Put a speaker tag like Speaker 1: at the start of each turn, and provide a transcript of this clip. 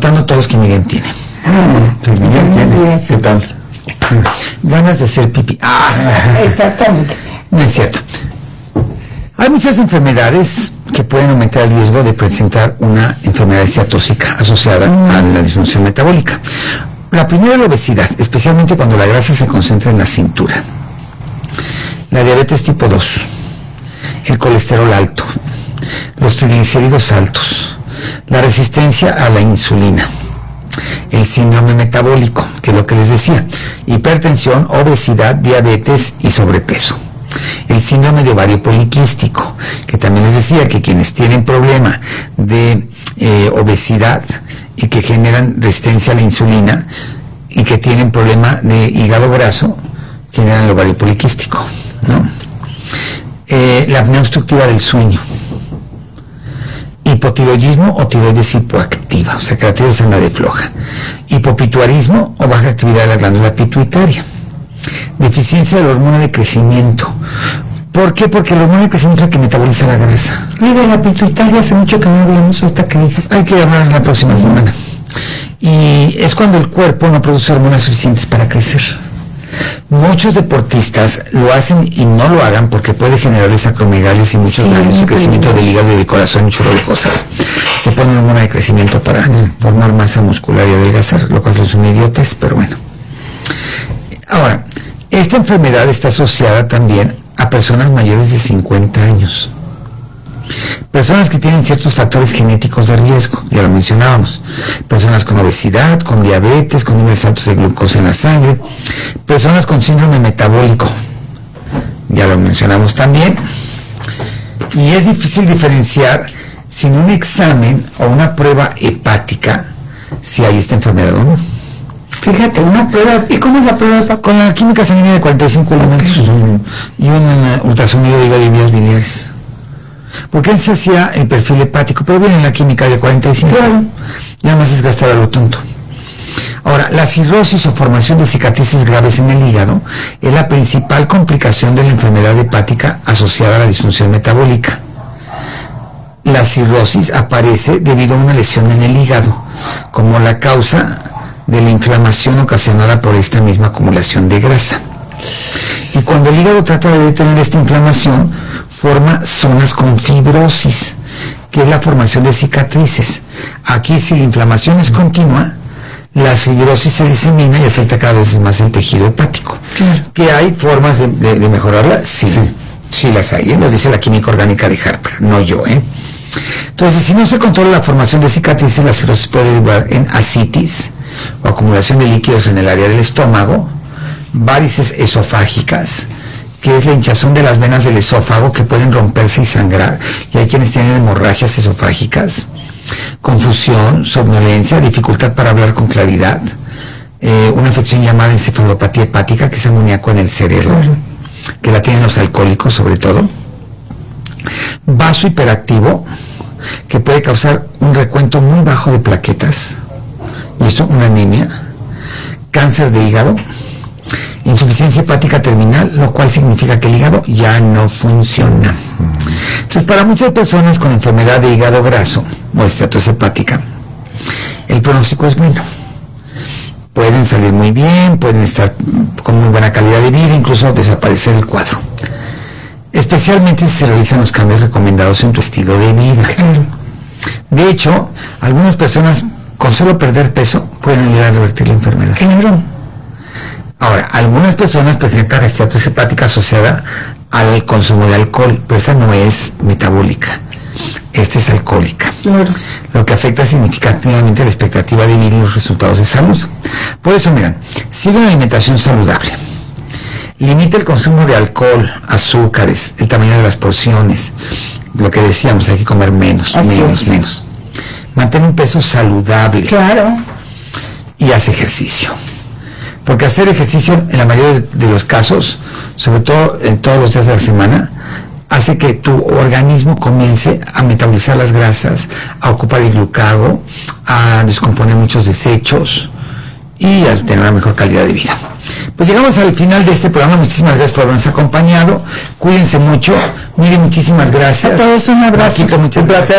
Speaker 1: preguntando todos que Miguel tiene.
Speaker 2: ¿Qué tal?
Speaker 1: Ganas de hacer pipí.
Speaker 3: Exactamente.
Speaker 1: No es cierto. Hay muchas enfermedades que pueden aumentar el riesgo de presentar una enfermedad esteatóxica asociada a la disfunción metabólica. La primera es la obesidad, especialmente cuando la grasa se concentra en la cintura. La diabetes tipo 2, el colesterol alto, los triglicéridos altos, la resistencia a la insulina, el síndrome metabólico, que es lo que les decía, hipertensión, obesidad, diabetes y sobrepeso. El síndrome de ovario poliquístico, que también les decía que quienes tienen problema de obesidad y que generan resistencia a la insulina y que tienen problema de hígado graso, generan el ovario poliquístico, ¿no? La apnea obstructiva del sueño, hipotiroidismo o tiroides hipoactiva, o sea que la tiroides anda de floja, hipopituarismo o baja actividad de la glándula pituitaria, deficiencia de la hormona de crecimiento. ¿Por qué? Porque la hormona de crecimiento es la que metaboliza la grasa.
Speaker 3: Y de la pituitaria hace mucho que no hablamos, ahorita que dijiste.
Speaker 1: Hay que hablar en la próxima semana. Y es cuando el cuerpo no produce hormonas suficientes para crecer. Muchos deportistas lo hacen y no lo hagan porque puede generarles acromegalias y muchos daños, el crecimiento del hígado y del corazón, un chorro de cosas. Se ponen hormona de crecimiento para formar masa muscular y adelgazar, lo cual es una idiotez, pero bueno. Ahora, esta enfermedad está asociada también a personas mayores de 50 años. Personas que tienen ciertos factores genéticos de riesgo, ya lo mencionábamos. Personas con obesidad, con diabetes, con niveles altos de glucosa en la sangre. Personas con síndrome metabólico, ya lo mencionamos también. Y es difícil diferenciar sin un examen o una prueba hepática si hay esta enfermedad o no.
Speaker 3: Fíjate, una prueba. ¿Y cómo es la prueba?
Speaker 1: Con la química sanguínea de 45 elementos y un ultrasonido de hígado y vías biliares. Porque él se hacía el perfil hepático, pero viene en la química de 45.
Speaker 3: Claro.
Speaker 1: Y además es gastar a lo tonto. Ahora, la cirrosis o formación de cicatrices graves en el hígado es la principal complicación de la enfermedad hepática asociada a la disfunción metabólica. La cirrosis aparece debido a una lesión en el hígado, como la causa de la inflamación ocasionada por esta misma acumulación de grasa. Y cuando el hígado trata de detener esta inflamación, forma zonas con fibrosis, que es la formación de cicatrices. Aquí, si la inflamación es continua, la fibrosis se disemina y afecta cada vez más el tejido hepático.
Speaker 3: Claro.
Speaker 1: ¿Que hay formas de mejorarla? Sí las hay, lo dice la química orgánica de Harper, no yo, Entonces, si no se controla la formación de cicatrices, la cirrosis puede derivar en ascitis o acumulación de líquidos en el área del estómago, varices esofágicas, que es la hinchazón de las venas del esófago que pueden romperse y sangrar, y hay quienes tienen hemorragias esofágicas, confusión, somnolencia, dificultad para hablar con claridad, una afección llamada encefalopatía hepática, que es amoníaco en el cerebro, que la tienen los alcohólicos sobre todo, vaso hiperactivo, que puede causar un recuento muy bajo de plaquetas, y esto una anemia, cáncer de hígado, insuficiencia hepática terminal, lo cual significa que el hígado ya no funciona. Entonces, para muchas personas con enfermedad de hígado graso o esteatosis hepática, el pronóstico es bueno. Pueden salir muy bien, pueden estar con muy buena calidad de vida, incluso desaparecer el cuadro. Especialmente si se realizan los cambios recomendados en tu estilo de vida. De hecho, algunas personas con solo perder peso pueden ayudar a revertir la enfermedad. Ahora, algunas personas presentan esteatosis hepática asociada al consumo de alcohol, pero esa no es metabólica, esta es alcohólica, lo que afecta significativamente la expectativa de vida y los resultados de salud. Por eso, miren, sigue una alimentación saludable, limita el consumo de alcohol, azúcares, el tamaño de las porciones, lo que decíamos, hay que comer menos. Mantén un peso saludable. Y haz ejercicio. Porque hacer ejercicio, en la mayoría de los casos, sobre todo en todos los días de la semana, hace que tu organismo comience a metabolizar las grasas, a ocupar el glucagón, a descomponer muchos desechos y a tener una mejor calidad de vida. Pues llegamos al final de este programa. Muchísimas gracias por habernos acompañado. Cuídense mucho. Mire, muchísimas gracias.
Speaker 3: A todos un abrazo.
Speaker 1: Muchas gracias.